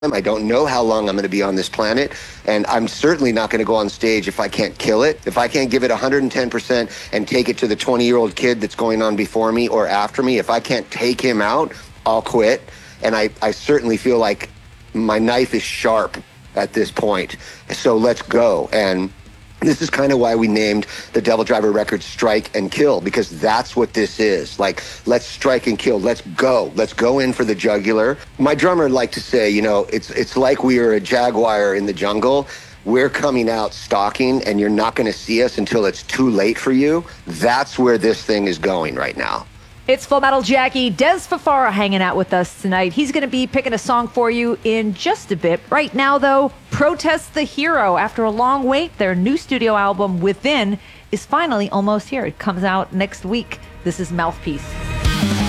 I don't know how long I'm going to be on this planet, and I'm certainly not going to go on stage if I can't kill it. If I can't give it 110% and take it to the 20-year-old kid that's going on before me or after me, if I can't take him out, I'll quit. And I certainly feel like my knife is sharp at this point. So let's go. And this is kind of why we named the Devil Driver record Strike and Kill, because that's what this is. Like, let's strike and kill. Let's go. Let's go in for the jugular. My drummer liked to say, you know, it's like we are a jaguar in the jungle. We're coming out stalking, and you're not going to see us until it's too late for you. That's where this thing is going right now. It's Full Metal Jackie. Des Fafara hanging out with us tonight. He's going to be picking a song for you in just a bit. Right now, though, Protest the Hero. After a long wait, their new studio album, Within, is finally almost here. It comes out next week. This is Mouthpiece.